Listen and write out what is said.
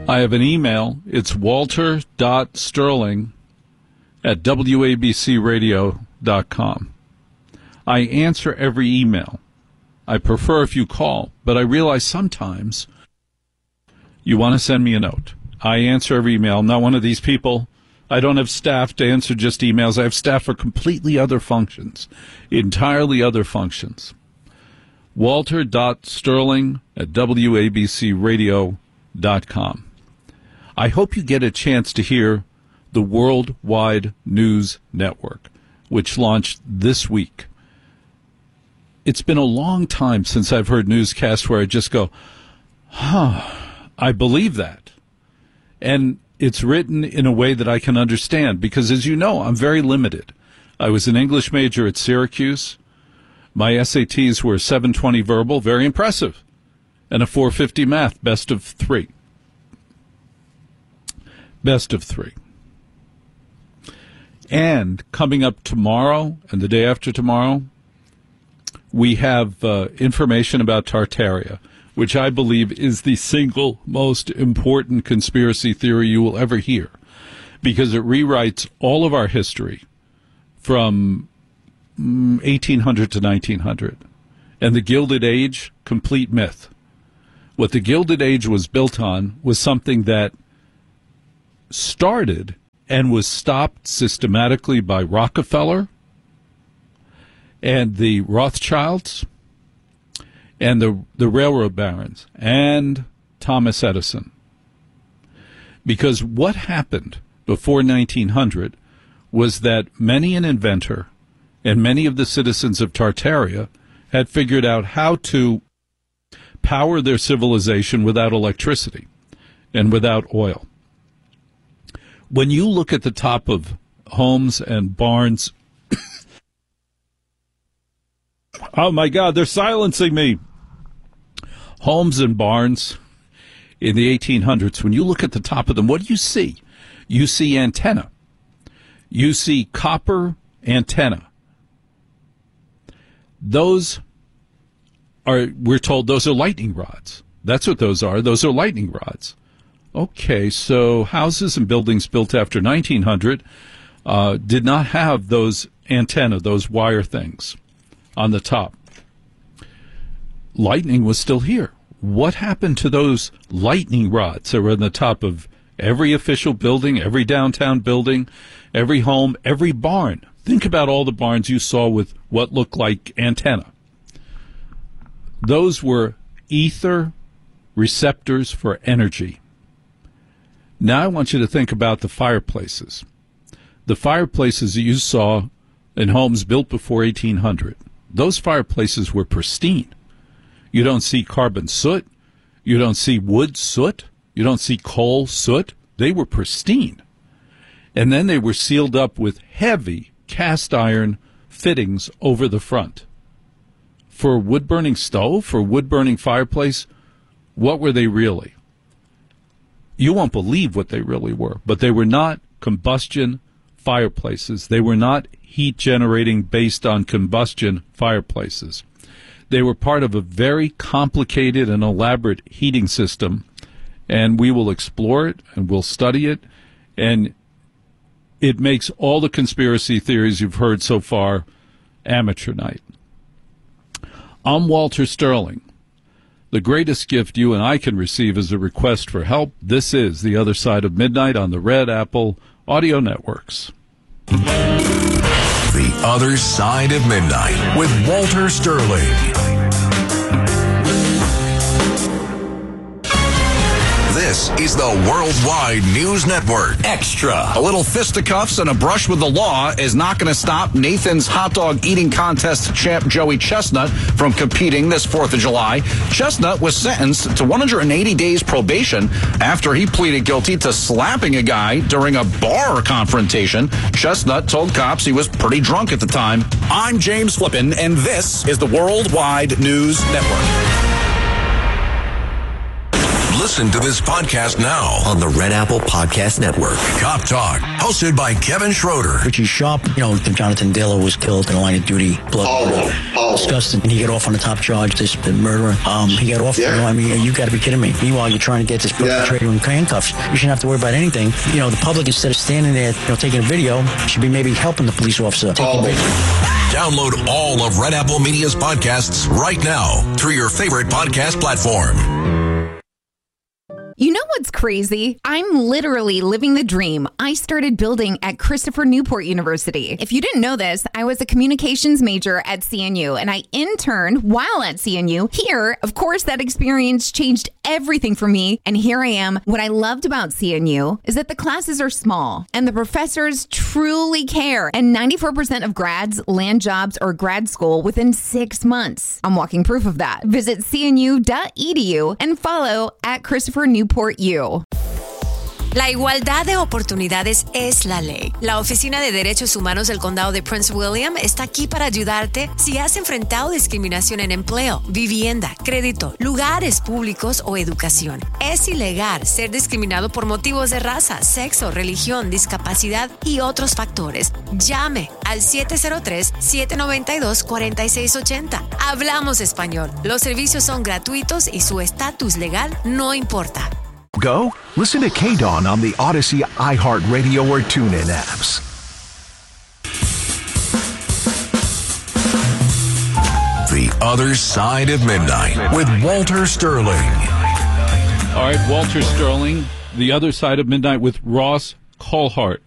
I have an email. It's walter.sterling@wabcradio.com. I answer every email. I prefer if you call, but I realize sometimes you want to send me a note. I answer every email. I'm not one of these people. I don't have staff to answer just emails. I have staff for completely other functions, entirely other functions. walter.sterling@wabcradio.com. I hope you get a chance to hear the Worldwide News Network, which launched this week. It's been a long time since I've heard newscasts where I just go, I believe that. And it's written in a way that I can understand because, as you know, I'm very limited. I was an English major at Syracuse. My SATs were 720 verbal, very impressive, and a 450 math, best of three. Best of three. And coming up tomorrow and the day after tomorrow, we have information about Tartaria, which I believe is the single most important conspiracy theory you will ever hear, because it rewrites all of our history from 1800 to 1900. And the Gilded Age, complete myth. What the Gilded Age was built on was something that started and was stopped systematically by Rockefeller and the Rothschilds and the railroad barons and Thomas Edison. Because what happened before 1900 was that many an inventor and many of the citizens of Tartaria had figured out how to power their civilization without electricity and without oil. When you look at the top of homes and barns, oh my God, they're silencing me. Homes and barns in the 1800s, when you look at the top of them, what do you see? You see antenna. You see copper antenna. Those are, we're told, those are lightning rods. That's what those are. Those are lightning rods. Okay, so houses and buildings built after 1900 did not have those antenna, those wire things on the top. Lightning was still here. What happened to those lightning rods that were on the top of every official building, every downtown building, every home, every barn? Think about all the barns you saw with what looked like antenna. Those were ether receptors for energy. Now I want you to think about the fireplaces. The fireplaces that you saw in homes built before 1800. Those fireplaces were pristine. You don't see carbon soot. You don't see wood soot. You don't see coal soot. They were pristine. And then they were sealed up with heavy cast iron fittings over the front. For a wood-burning stove, for a wood-burning fireplace, what were they really? You won't believe what they really were, but they were not combustion fireplaces. They were not heat generating based on combustion fireplaces. They were part of a very complicated and elaborate heating system, and we will explore it and we'll study it, and it makes all the conspiracy theories you've heard so far amateur night. I'm Walter Sterling. The greatest gift you and I can receive is a request for help. This is The Other Side of Midnight on the Red Apple Audio Networks. The Other Side of Midnight with Walter Sterling. This is the Worldwide News Network. Extra. A little fisticuffs and a brush with the law is not going to stop Nathan's hot dog eating contest champ Joey Chestnut from competing this 4th of July. Chestnut was sentenced to 180 days probation after he pleaded guilty to slapping a guy during a bar confrontation. Chestnut told cops he was pretty drunk at the time. I'm James Flippin, and this is the Worldwide News Network. Listen to this podcast now on the Red Apple Podcast Network. Cop Talk, hosted by Kevin Schroeder. Richie Sharp, Jonathan Dillon was killed in a line of duty. Blood. Disgusting. And he got off on the top charge, this murderer. He got off. Yeah. You got to be kidding me. Meanwhile, you're trying to get this perpetrator in handcuffs. You shouldn't have to worry about anything. The public, instead of standing there, taking a video, should be maybe helping the police officer. Download all of Red Apple Media's podcasts right now through your favorite podcast platform. You know what's crazy? I'm literally living the dream I started building at Christopher Newport University. If you didn't know this, I was a communications major at CNU, and I interned while at CNU. Here, of course, that experience changed everything for me, and here I am. What I loved about CNU is that the classes are small, and the professors truly care, and 94% of grads land jobs or grad school within 6 months. I'm walking proof of that. Visit cnu.edu and follow at Christopher Newport U. La igualdad de oportunidades es la ley. La Oficina de Derechos Humanos del Condado de Prince William está aquí para ayudarte si has enfrentado discriminación en empleo, vivienda, crédito, lugares públicos o educación. Es ilegal ser discriminado por motivos de raza, sexo, religión, discapacidad y otros factores. Llame al 703-792-4680. Hablamos español. Los servicios son gratuitos y su estatus legal no importa. Go? Listen to K-Dawn on the Odyssey, iHeartRadio, or TuneIn apps. The Other Side of Midnight with Walter Sterling. All right, Walter Sterling, The Other Side of Midnight with Ross Coulthart.